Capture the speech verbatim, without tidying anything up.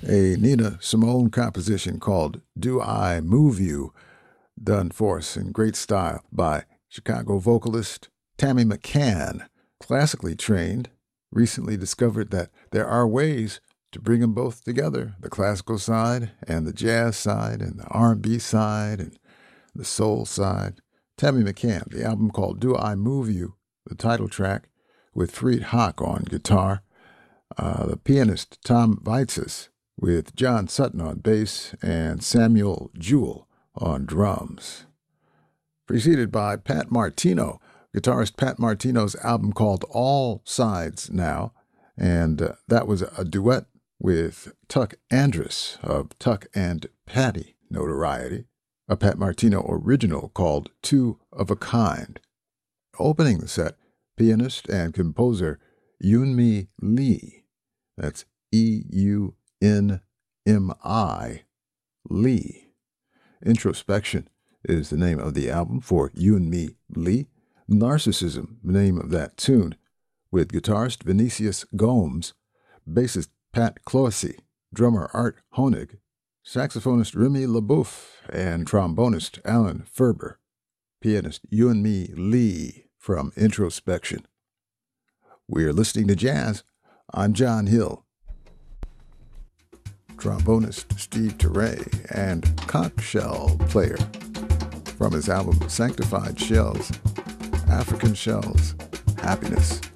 a Nina Simone composition called Do I Move You, done for us in great style by Chicago vocalist Tammy McCann, classically trained, recently discovered that there are ways to bring them both together, the classical side and the jazz side and the R and B side and the soul side. Tammy McCann, the album called Do I Move You, the title track, with Freed Hock on guitar, uh, the pianist Tom Vaitzes with John Sutton on bass and Samuel Jewell on drums. Preceded by Pat Martino, guitarist Pat Martino's album called All Sides Now, and uh, that was a duet with Tuck Andrus of Tuck and Patty notoriety, a Pat Martino original called Two of a Kind. Opening the set, pianist and composer Yoon-Mi Lee, that's E U N M I, Lee. Introspection is the name of the album for Yoon-Mi Lee. Narcissism, the name of that tune, with guitarist Vinicius Gomes, bassist Pat Clohessy, drummer Art Honig, saxophonist Remy LaBeouf, and trombonist Alan Ferber. Pianist Yoon-Mi Lee from Introspection. We're listening to jazz. I'm John Hill. Trombonist Steve Turre and conch shell player from his album Sanctified Shells, African Shells, Happiness.